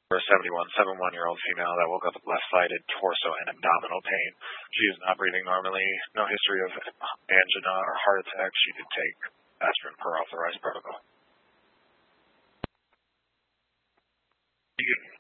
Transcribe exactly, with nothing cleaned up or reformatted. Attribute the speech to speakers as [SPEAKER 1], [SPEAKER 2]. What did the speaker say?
[SPEAKER 1] For a seventy-one, seventy-one-year-old female that woke up with left-sided torso and abdominal pain. She is not breathing normally. No history of angina or heart attack. She did take aspirin per authorized protocol.